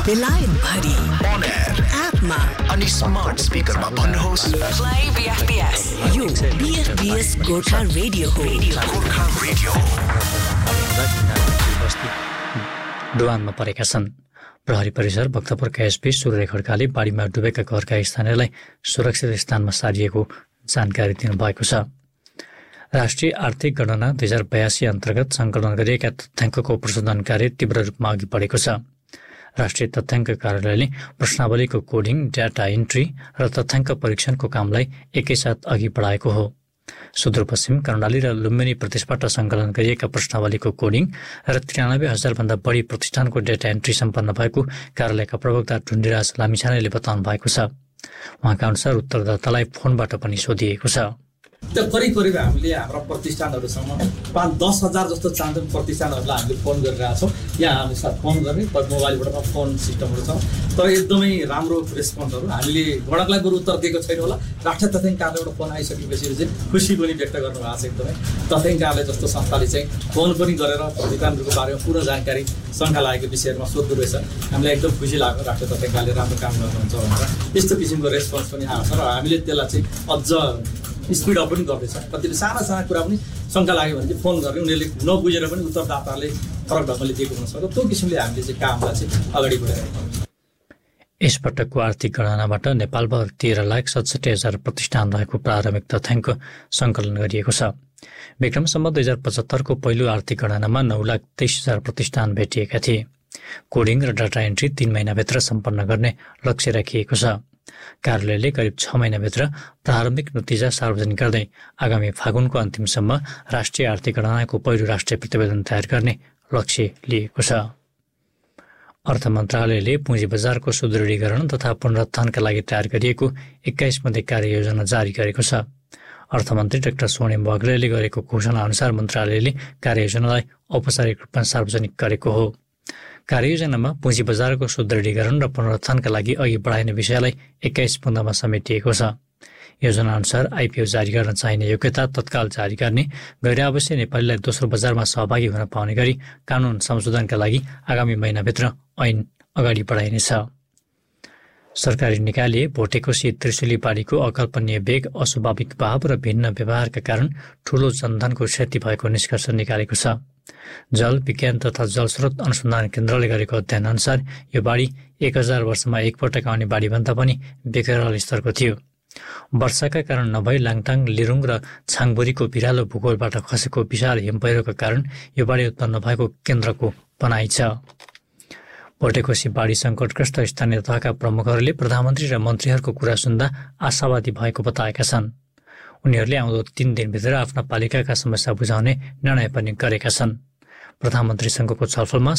बेलायत भरि On air एपमा अनि स्मार्ट स्पिकरमा भन्नुहोस् Play BFBS. यो BFBS गोर्खा रेडियो हो। गोर्खा रेडियो। डुवानमा परेका छन्। प्रहरी परिसर भक्तपुरका एसपी सूर्य खड्काले बाढीमा डुबेका घरका स्थानीयलाई सुरक्षित स्थानमा सारिएको जानकारी दिनुभएको छ। राष्ट्रिय आर्थिक गणना 2082 अन्तर्गत सङ्कलन गरिएका तथ्याङ्कको प्रशोधन कार्य तीव्र रूपमा अघि बढेको छ। राष्ट्रिय तथ्याङ्क कार्यालयले प्रश्नावलीको कोडिङ, डाटा इन्ट्री र तथ्याङ्क परीक्षणको कामलाई एकैसाथ अघि बढाएको हो। सुदूरपश्चिम कर्णाली र लुम्बिनी प्रदेशबाट सङ्कलन गरिएका प्रश्नावलीको कोडिङ र 93,000 भन्दा बढी प्रतिष्ठानको डेटा एन्ट्री सम्पन्न भएको कार्यालयका प्रवक्ता ढुण्डिराज लामिछानेले बताउनु भएको छ। उहाँका अनुसार उत्तरदातालाई फोनबाट पनि सोधिएको छ। करिब हामीले हाम्रा प्रतिष्ठानहरूसँग 5-10 हजार जस्तो चाहन्छौँ प्रतिष्ठानहरूलाई हामीले फोन गरिरहेछौँ। यहाँ हामीले साथ फोन गर्ने मोबाइलबाट फोन सिस्टमहरू छ, तर एकदमै राम्रो रेस्पोन्सहरू हामीले गणकलाई बरु उत्तर दिएको छैन होला। राष्ट्रिय तथ्याङ्क कार्यालयबाट फोन आइसकेपछि चाहिँ खुसी पनि व्यक्त गर्नुभएको छ। एकदमै तथ्याङ्क कार्यालय जस्तो संस्थाले चाहिँ फोन पनि गरेर प्रतिष्ठानहरूको बारेमा पूर्ण जानकारी शङ्का लागेको विषयहरूमा सोध्दो रहेछ। हामीलाई एकदम खुसी लाग्यो राष्ट्रिय तथ्याङ्क कार्यालय राम्रो काम गर्नुहुन्छ भनेर। यस्तो किसिमको रेस्पोन्स पनि आएको छ र हामीले त्यसलाई चाहिँ अझ स्पिड अप पनि गर्दैछ। कतिले साना कुरा पनि शङ्का लाग्यो भने चाहिँ फोन गर्ने, उनीहरूले नबुझेर पनि उत्तरदाताले फरक ढङ्गले दिएको हुनसक्छ। त्यो किसिमले हामीले चाहिँ कामलाई चाहिँ अगाडि बढाइरहेको हुन्छ। यसपटकको आर्थिक गणनाबाट नेपालभर 13,67,000 प्रतिष्ठान रहेको प्रारम्भिक तथ्याङ्क सङ्कलन गरिएको छ। विक्रमसम्म 2075 को पहिलो आर्थिक गणनामा 9,23,000 प्रतिष्ठान भेटिएका थिए। कोडिङ र डाटा एन्ट्री 3 महिनाभित्र सम्पन्न गर्ने लक्ष्य राखिएको छ। कार्यालयले करिब 6 महिनाभित्र प्रारम्भिक नतिजा सार्वजनिक गर्दै आगामी फागुनको अन्तिमसम्म राष्ट्रिय आर्थिक गणनाको पहिलो राष्ट्रिय प्रतिवेदन तयार गर्ने लक्ष्य लिएको छ। अर्थ मन्त्रालयले पुँजी बजारको सुदृढीकरण तथा पुनरुत्थानका लागि तयार गरिएको 21 मध्ये कार्ययोजना जारी गरेको छ। अर्थमन्त्री डाक्टर स्वर्णिम बग्रेलले गरेको घोषणा अनुसार मन्त्रालयले कार्ययोजनालाई औपचारिक रूपमा सार्वजनिक गरेको हो। कार्ययोजनामा पुँजी बजारको सुदृढीकरण र पुनरुत्थानका लागि अघि बढाइने विषयलाई 21 बुँदामा समेटिएको छ। योजना अनुसार आइपिओ जारी गर्न चाहिने योग्यता तत्काल जारी गर्ने, गैर आवश्यक नेपालीलाई दोस्रो बजारमा सहभागी हुन पाउने गरी कानुन संशोधनका लागि आगामी महिनाभित्र ऐन अगाडि बढाइनेछ। सरकारी निकायले भोटेकोशी त्रिशुली बाढीको अकल्पनीय वेग, अस्वाभाविक भाव र भिन्न व्यवहारका कारण ठूलो जनधनको क्षति भएको निष्कर्ष निकालेको छ। जल विज्ञान तथा जलस्रोत अनुसन्धान केन्द्रले गरेको अध्ययन अनुसार यो बाढी 1000 वर्षमा एकपटक आउने बाढीभन्दा पनि बेकराल स्तरको थियो। वर्षाका कारण नभई लाङटाङ, लिरुङ र छाङबुरीको भिरालो भूगोलबाट खसेको विशाल हिमपैह्रोका कारण यो बाढी उत्पन्न भएको केन्द्रको भनाइ छ। भोटेकोशी बाढी सङ्कटग्रस्त स्थानीय तहका प्रमुखहरूले प्रधानमन्त्री र मन्त्रीहरूको कुरा सुन्दा आशावादी भएको बताएका छन्। उनीहरूले आउँदो 3 दिनभित्र आफ्ना पालिकाका समस्या बुझाउने निर्णय पनि गरेका छन्। प्रधानमन्त्रीसँगको छलफलमा